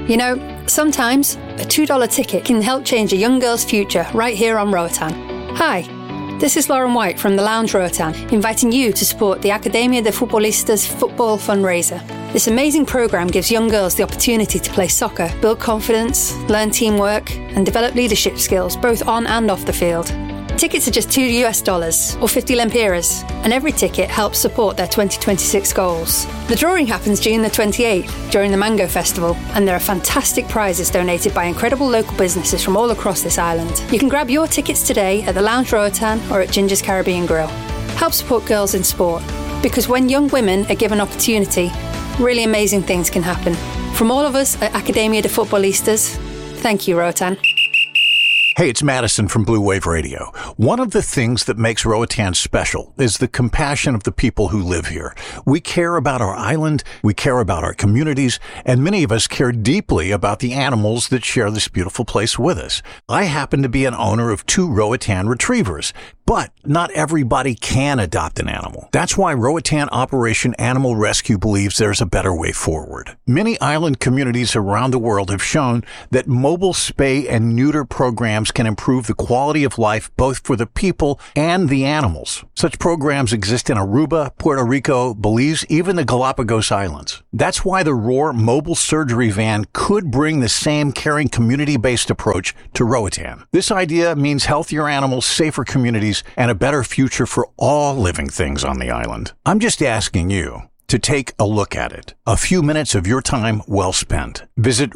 You know, sometimes a $2 ticket can help change a young girl's future right here on Roatan. Hi, this is Lauren White from the Lounge Roatan, inviting you to support the Academia de Futbolistas football fundraiser. This amazing programme gives young girls the opportunity to play soccer, build confidence, learn teamwork, and develop leadership skills both on and off the field. Tickets are just $2 or 50 lempiras, and every ticket helps support their 2026 goals. The drawing happens June the 28th during the Mango Festival, and there are fantastic prizes donated by incredible local businesses from all across this island. You can grab your tickets today at the Lounge Roatan or at Ginger's Caribbean Grill. Help support girls in sport, because when young women are given opportunity, really amazing things can happen. From all of us at Academia de Futbolistas, thank you, Roatan. Hey, it's Madison from Blue Wave Radio. One of the things that makes Roatan special is the compassion of the people who live here. We care about our island, we care about our communities, and many of us care deeply about the animals that share this beautiful place with us. I happen to be an owner of 2 Roatan retrievers, but not everybody can adopt an animal. That's why Roatan Operation Animal Rescue believes there's a better way forward. Many island communities around the world have shown that mobile spay and neuter programs can improve the quality of life both for the people and the animals. Such programs exist in Aruba, Puerto Rico, Belize, even the Galapagos Islands. That's why the Roar mobile surgery van could bring the same caring community-based approach to Roatan. This idea means healthier animals, safer communities, and a better future for all living things on the island. I'm just asking you to take a look at it. A few minutes of your time well spent. Visit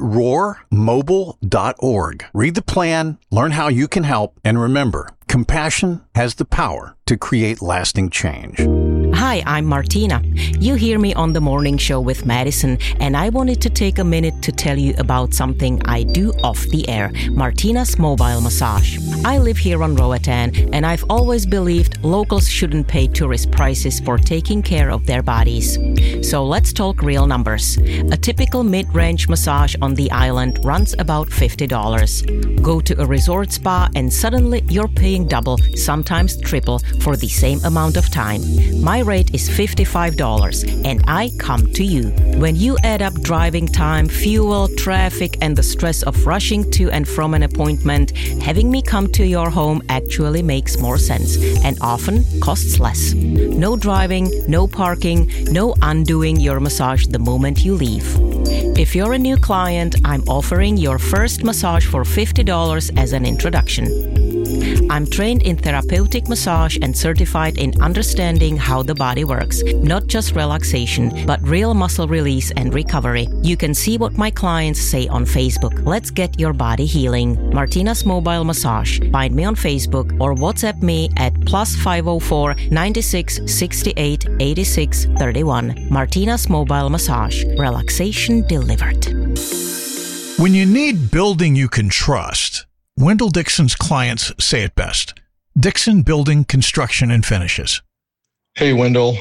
roarmobile.org. Read the plan, learn how you can help, and remember, compassion has the power to create lasting change. Hi, I'm Martina. You hear me on the morning show with Madison, and I wanted to take a minute to tell you about something I do off the air, Martina's Mobile Massage. I live here on Roatan, and I've always believed locals shouldn't pay tourist prices for taking care of their bodies. So let's talk real numbers. A typical mid-range massage on the island runs about $50. Go to a resort spa and suddenly you're paying double, sometimes triple, for the same amount of time. My rate is $55, and I come to you. When you add up driving time, fuel, traffic, and the stress of rushing to and from an appointment, having me come to your home actually makes more sense and often costs less. No driving, no parking, no undoing your massage the moment you leave. If you're a new client, I'm offering your first massage for $50 as an introduction. I'm trained in therapeutic massage and certified in understanding how the body works, not just relaxation, but real muscle release and recovery. You can see what my clients say on Facebook. Let's get your body healing. Martina's Mobile Massage. Find me on Facebook or WhatsApp me at +504 96 68 86 31. Martina's Mobile Massage. Relaxation delivered. When you need building you can trust, Wendell Dixon's clients say it best. Dixon Building, Construction, and Finishes. Hey, Wendell.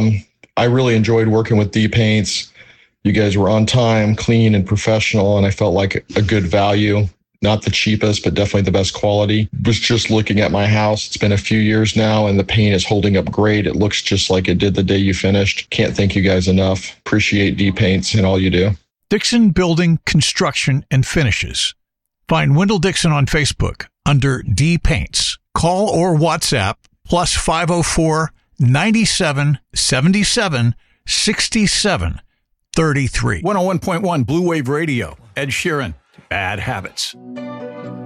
I really enjoyed working with D-Paints. You guys were on time, clean, and professional, and I felt like a good value. Not the cheapest, but definitely the best quality. Was just looking at my house. It's been a few years now, and the paint is holding up great. It looks just like it did the day you finished. Can't thank you guys enough. Appreciate D-Paints and all you do. Dixon Building, Construction, and Finishes. Find Wendell Dixon on Facebook under D Paints. Call or WhatsApp +504 97 77 67 33. 101.1 Blue Wave Radio. Ed Sheeran, Bad Habits.